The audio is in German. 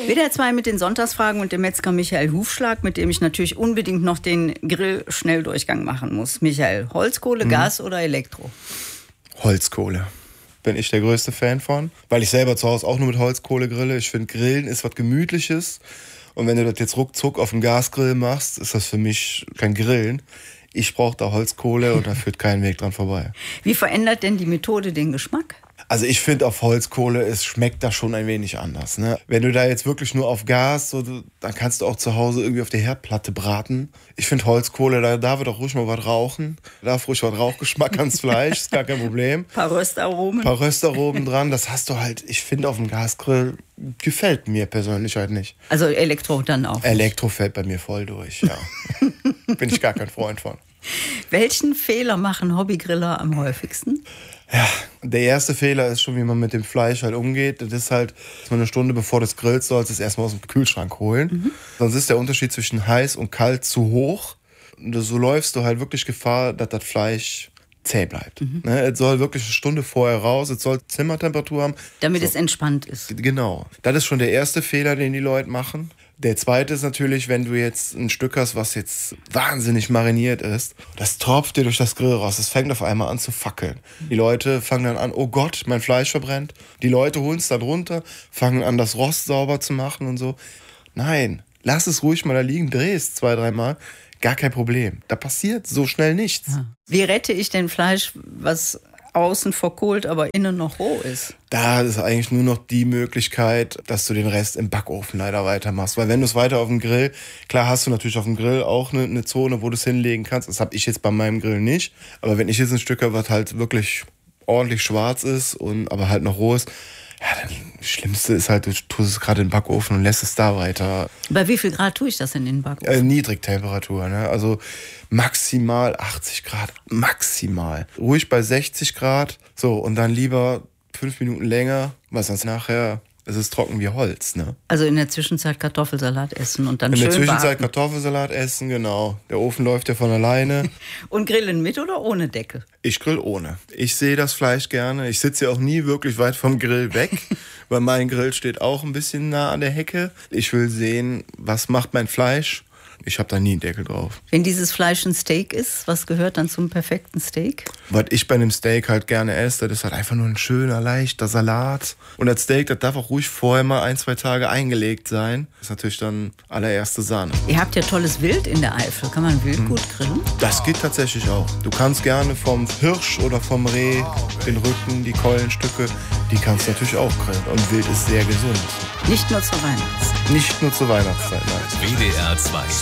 WDR 2 mit den Sonntagsfragen und dem Metzger Michael Hufschlag, mit dem ich natürlich unbedingt noch den Grill-Schnelldurchgang machen muss. Michael, Holzkohle, Gas oder Elektro? Holzkohle. Bin ich der größte Fan von, weil ich selber zu Hause auch nur mit Holzkohle grille. Ich finde, Grillen ist was Gemütliches. Und wenn du das jetzt ruckzuck auf dem Gasgrill machst, ist das für mich kein Grillen. Ich brauche da Holzkohle und da führt kein Weg dran vorbei. Wie verändert denn die Methode den Geschmack? Also ich finde, auf Holzkohle, es schmeckt da schon ein wenig anders. Ne? Wenn du da jetzt wirklich nur auf Gas, dann kannst du auch zu Hause irgendwie auf der Herdplatte braten. Ich finde Holzkohle, da darf auch ruhig mal was rauchen. Da darf ruhig was Rauchgeschmack ans Fleisch, ist gar kein Problem. Ein paar Röstaromen dran, das hast du halt, ich finde, auf dem Gasgrill gefällt mir persönlich halt nicht. Also Elektro dann auch? Elektro fällt bei mir voll durch, ja. Bin ich gar kein Freund von. Welchen Fehler machen Hobbygriller am häufigsten? Ja, der erste Fehler ist schon, wie man mit dem Fleisch halt umgeht. Das ist halt, dass man eine Stunde bevor du es grillst, sollst du es erstmal aus dem Kühlschrank holen. Sonst ist der Unterschied zwischen heiß und kalt zu hoch. Und so läufst du halt wirklich Gefahr, dass das Fleisch zäh bleibt. Ne, es soll wirklich eine Stunde vorher raus, es soll Zimmertemperatur haben. Damit es entspannt ist. Genau. Das ist schon der erste Fehler, den die Leute machen. Der zweite ist natürlich, wenn du jetzt ein Stück hast, was jetzt wahnsinnig mariniert ist, das tropft dir durch das Grill raus, es fängt auf einmal an zu fackeln. Die Leute fangen dann an, oh Gott, mein Fleisch verbrennt. Die Leute holen es dann runter, fangen an, das Rost sauber zu machen und so. Nein, lass es ruhig mal da liegen, dreh es 2-3 Mal, gar kein Problem. Da passiert so schnell nichts. Wie rette ich denn Fleisch, was außen verkohlt, aber innen noch roh ist? Da ist eigentlich nur noch die Möglichkeit, dass du den Rest im Backofen leider weitermachst. Weil wenn du es weiter auf dem Grill, klar hast du natürlich auf dem Grill auch eine Zone, wo du es hinlegen kannst. Das habe ich jetzt bei meinem Grill nicht. Aber wenn ich jetzt ein Stück habe, was halt wirklich ordentlich schwarz ist, aber halt noch roh ist, ja, das Schlimmste ist halt, du tust es gerade in den Backofen und lässt es da weiter. Bei wie viel Grad tue ich das in den Backofen? Niedrigtemperatur, ne? Also maximal 80 Grad, maximal. Ruhig bei 60 Grad, so, und dann lieber 5 Minuten länger, weil sonst nachher, es ist trocken wie Holz, ne? Also in der Zwischenzeit Kartoffelsalat essen und dann in schön der Zwischenzeit backen. Kartoffelsalat essen, genau. Der Ofen läuft ja von alleine. Und grillen mit oder ohne Deckel? Ich grill ohne. Ich sehe das Fleisch gerne. Ich sitze ja auch nie wirklich weit vom Grill weg, weil mein Grill steht auch ein bisschen nah an der Hecke. Ich will sehen, was macht mein Fleisch. Ich habe da nie einen Deckel drauf. Wenn dieses Fleisch ein Steak ist, was gehört dann zum perfekten Steak? Was ich bei einem Steak halt gerne esse, das ist halt einfach nur ein schöner, leichter Salat. Und das Steak, das darf auch ruhig vorher mal 1-2 Tage eingelegt sein. Das ist natürlich dann allererste Sahne. Ihr habt ja tolles Wild in der Eifel. Kann man Wild gut grillen? Das geht tatsächlich auch. Du kannst gerne vom Hirsch oder vom Reh den Rücken, die Keulenstücke, die kannst du natürlich auch grillen. Und Wild ist sehr gesund. Nicht nur zur Weihnachtszeit. Nicht nur zur Weihnachtszeit, nein. WDR 2